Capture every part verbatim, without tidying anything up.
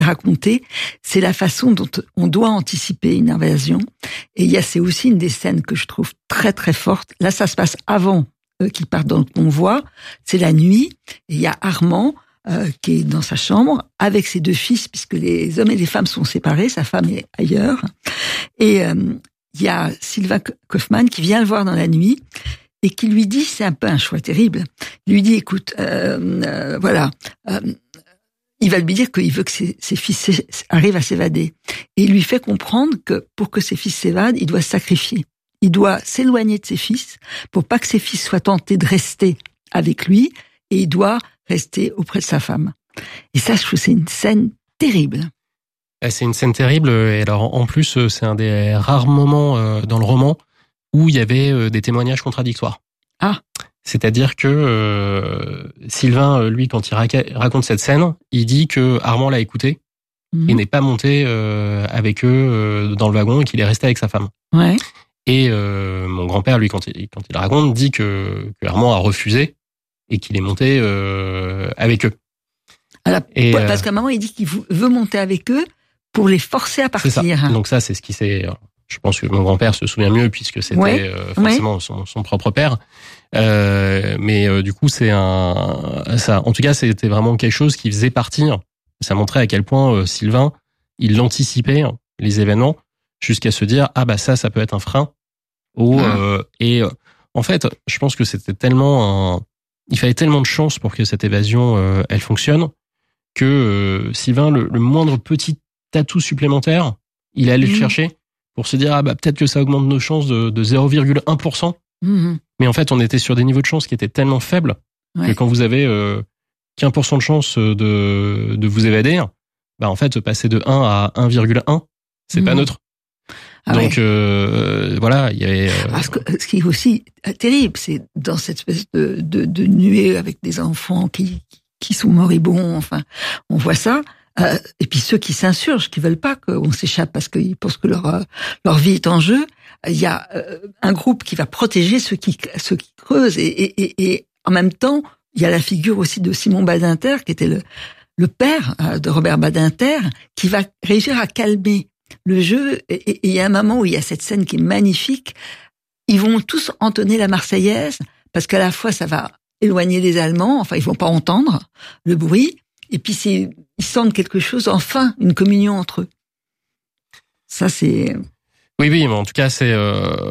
raconté, c'est la façon dont on doit anticiper une invasion. Et il y a, c'est aussi une des scènes que je trouve très très forte. Là, ça se passe avant euh, qu'ils partent dans le convoi. C'est la nuit. Et il y a Armand euh, qui est dans sa chambre avec ses deux fils, puisque les hommes et les femmes sont séparés. Sa femme est ailleurs. Et euh, il y a Sylvain Kaufmann qui vient le voir dans la nuit et qui lui dit, c'est un peu un choix terrible. Il lui dit, écoute, euh, euh, voilà. Euh, Il va lui dire qu'il veut que ses, ses fils arrivent à s'évader. Et il lui fait comprendre que pour que ses fils s'évadent, il doit se sacrifier. Il doit s'éloigner de ses fils pour pas que ses fils soient tentés de rester avec lui, et il doit rester auprès de sa femme. Et ça, je trouve que c'est une scène terrible. C'est une scène terrible, et alors en plus, c'est un des rares moments dans le roman où il y avait des témoignages contradictoires. Ah. C'est-à-dire que euh, Sylvain, lui, quand il raca- raconte cette scène, il dit que Armand l'a écouté mmh. et n'est pas monté euh, avec eux euh, dans le wagon et qu'il est resté avec sa femme. Ouais. Et euh, mon grand-père, lui, quand il, quand il raconte, dit que, que Armand a refusé et qu'il est monté euh, avec eux. Alors, et, parce qu'à un moment, il dit qu'il veut monter avec eux pour les forcer à partir. C'est ça. Donc ça, c'est ce qui s'est... Je pense que mon grand-père se souvient mieux puisque c'était ouais. euh, forcément ouais. son, son propre père. Euh, mais euh, du coup, c'est un, ça, en tout cas, c'était vraiment quelque chose qui faisait partie. Ça montrait à quel point euh, Sylvain, il anticipait les événements jusqu'à se dire ah bah ça, ça peut être un frein. Au, ah. euh, et euh, en fait, je pense que c'était tellement un, il fallait tellement de chance pour que cette évasion euh, elle fonctionne que euh, Sylvain, le, le moindre petit atout supplémentaire, il allait mmh. le chercher pour se dire ah bah peut-être que ça augmente nos chances de, de zéro virgule un pour cent. Mmh. Mais en fait, on était sur des niveaux de chance qui étaient tellement faibles ouais. que quand vous avez euh, quinze pour cent de chance de, de vous évader, bah en fait, passer de un à un virgule un, c'est mmh. pas neutre. Ah Donc ouais. euh, voilà, il y avait. Euh... Ah, ce, que, ce qui est aussi terrible, c'est dans cette espèce de, de, de nuée avec des enfants qui, qui sont moribonds. Enfin, on voit ça. Euh, et puis ceux qui s'insurgent, qui veulent pas qu'on s'échappe parce qu'ils pensent que leur leur vie est en jeu. Il y a euh, un groupe qui va protéger ceux qui ceux qui creusent et, et, et, et en même temps il y a la figure aussi de Simon Badinter qui était le le père de Robert Badinter qui va réussir à calmer le jeu et il y a un moment où il y a cette scène qui est magnifique. Ils vont tous entonner la Marseillaise parce qu'à la fois ça va éloigner les Allemands, enfin ils vont pas entendre le bruit et puis c'est ils sentent quelque chose, enfin une communion entre eux. Ça c'est Oui, oui, mais en tout cas, c'est euh,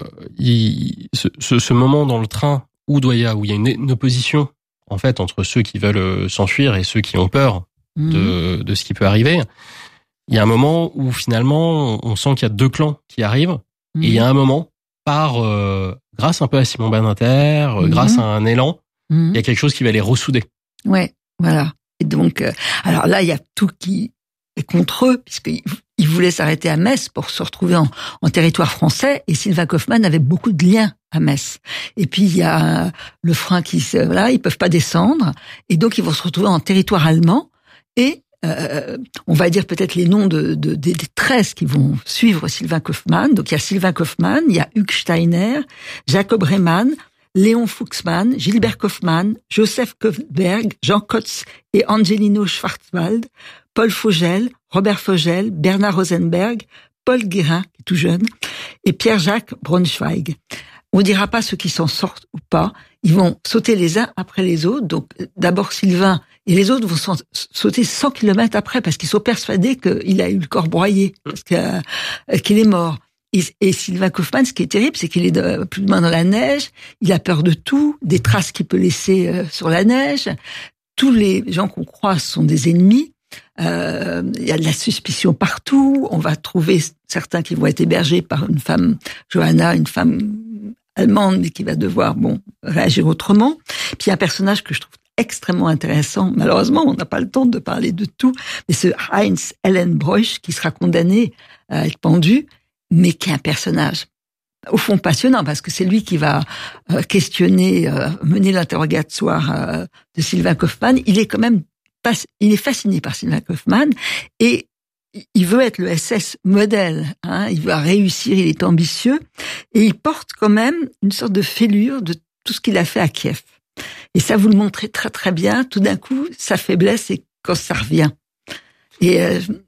il, ce, ce, ce moment dans le train où doit y a, où il y a une, une opposition en fait entre ceux qui veulent s'enfuir et ceux qui ont peur mmh. de, de ce qui peut arriver. Il y a un moment où finalement, on sent qu'il y a deux clans qui arrivent, mmh. et il y a un moment, par euh, grâce un peu à Simon Badinter, mmh. grâce à un élan, mmh. il y a quelque chose qui va les ressouder. Ouais, voilà. Et donc, euh, alors là, il y a tout qui est contre eux, puisqu'ils ils voulaient s'arrêter à Metz pour se retrouver en, en territoire français, et Sylvain Kaufmann avait beaucoup de liens à Metz. Et puis il y a le frein qui, voilà, ils peuvent pas descendre, et donc ils vont se retrouver en territoire allemand. Et euh, on va dire peut-être les noms de, de, de des treize qui vont suivre Sylvain Kaufmann. Donc il y a Sylvain Kaufmann, il y a Hugues Steiner, Jacob Rehmann, Léon Fuchsmann, Gilbert Kaufmann, Joseph Koefberg, Jean Kotz et Angelino Schwarzwald, Paul Fogel, Robert Fogel, Bernard Rosenberg, Paul Guérin, qui est tout jeune, et Pierre-Jacques Braunschweig. On dira pas ceux qui s'en sortent ou pas. Ils vont sauter les uns après les autres. Donc, d'abord Sylvain, et les autres vont sauter cent kilomètres après parce qu'ils sont persuadés qu'il a eu le corps broyé, parce que, euh, qu'il est mort. Et, et Sylvain Kaufmann, ce qui est terrible, c'est qu'il est de, plus ou moins dans la neige. Il a peur de tout, des traces qu'il peut laisser euh, sur la neige. Tous les gens qu'on croise sont des ennemis. Euh, il y a de la suspicion partout. On va trouver certains qui vont être hébergés par une femme, Johanna, une femme allemande, mais qui va devoir bon réagir autrement. Puis il y a un personnage que je trouve extrêmement intéressant. Malheureusement, on n'a pas le temps de parler de tout, mais ce Heinz Ellenbroich qui sera condamné à être pendu, mais qui est un personnage au fond passionnant parce que c'est lui qui va euh, questionner, euh, mener l'interrogatoire euh, de Sylvain Kaufmann. Il est quand même il est fasciné par Sylvain Kaufmann et il veut être le S S modèle, hein, il va réussir, il est ambitieux et il porte quand même une sorte de fêlure de tout ce qu'il a fait à Kiev. Et ça, vous le montrez très très bien. Tout d'un coup, sa faiblesse, c'est quand ça revient. Et euh,